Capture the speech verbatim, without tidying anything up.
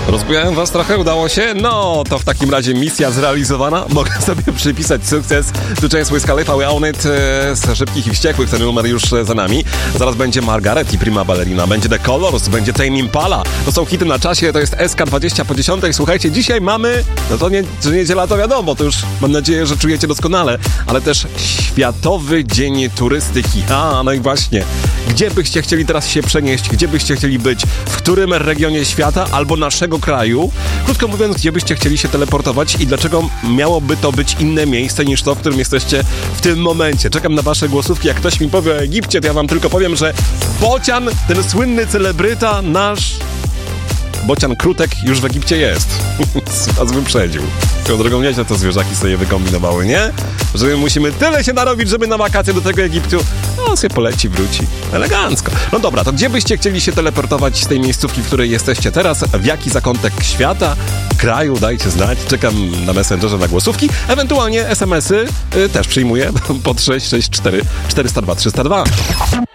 Rozbujałem was trochę, udało się? No, to w takim razie misja zrealizowana. Mogę sobie przypisać sukces. Tu część Wiz Khalifa, We Own It z Szybkich i Wściekłych. Ten numer już za nami. Zaraz będzie Margaret i Prima Ballerina. Będzie The Colors, będzie Tame Impala. To są hity na czasie, to jest S K dwadzieścia po dziesiątej. Słuchajcie, dzisiaj mamy, no to nie, że niedziela to wiadomo, to już mam nadzieję, że czujecie doskonale, ale też Światowy Dzień Turystyki. A, no i właśnie. Gdzie byście chcieli teraz się przenieść? Gdzie byście chcieli być? W którym regionie świata albo naszego kraju? Krótko mówiąc, gdzie byście chcieli się teleportować i dlaczego miałoby to być inne miejsce niż to, w którym jesteście w tym momencie? Czekam na wasze głosówki. Jak ktoś mi powie o Egipcie, to ja wam tylko powiem, że Bocian, ten słynny celebryta, nasz Bocian Krutek już w Egipcie jest. Was wyprzedził. Tą drogą nieźle to zwierzaki sobie wykombinowały, nie? Że my musimy tyle się narobić, żeby na wakacje do tego Egiptu. No, sobie poleci, wróci. Elegancko. No dobra, to gdzie byście chcieli się teleportować z tej miejscówki, w której jesteście teraz? W jaki zakątek świata, kraju? Dajcie znać. Czekam na Messengerze na głosówki. Ewentualnie es em esy y, też przyjmuję pod sześć sześć cztery cztery zero dwa trzysta dwa.